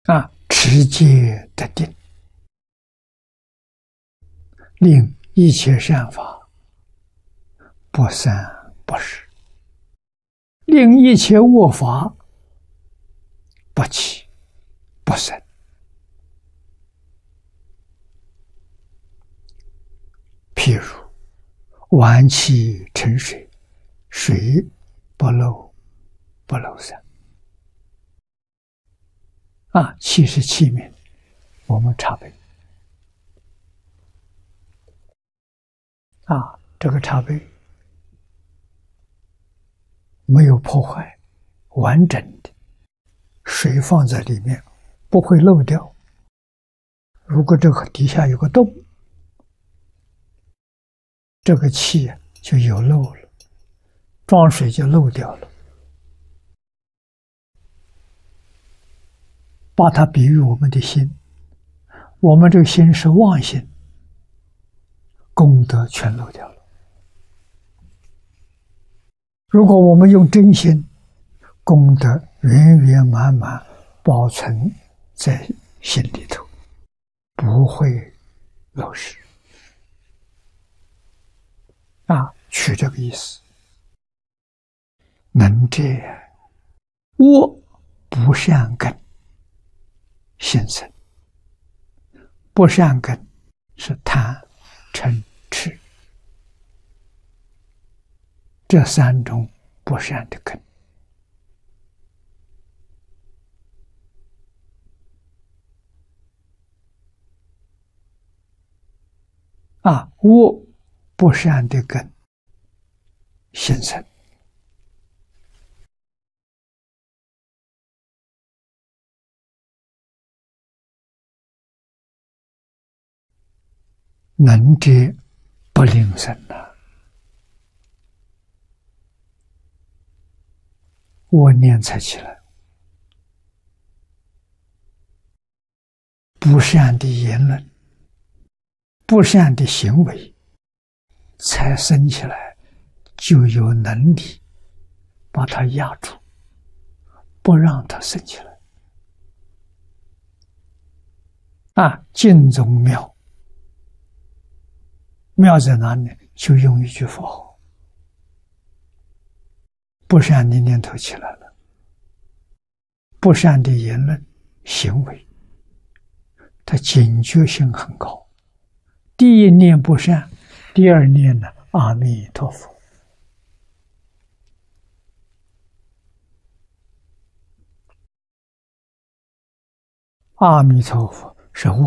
持戒得定，令一切善法不三不实，令一切恶法不起不生。譬如碗气盛水，水不漏不漏散。气是器皿，我们茶杯。这个茶杯没有破坏，完整的，水放在里面不会漏掉。如果这个底下有个洞，这个气就有漏了，装水就漏掉了。把它比喻我们的心，我们这个心是妄心，功德全漏掉了。如果我们用真心，功德圆圆满满保存在心里头，不会漏失。取这个意思。能这样，恶不善根心生，不善根是贪嗔痴，这三种不善的根。恶不善的根心生，能者不令生恶念才起来，不善的言论，不善的行为才生起来，就有能力把它压住，不让它生起来。净宗妙，妙在哪里？就用一句佛号，不善的念头起来了，不善的言论行为，他警觉性很高。第一念不善，第二念呢，阿弥陀佛。阿弥陀佛是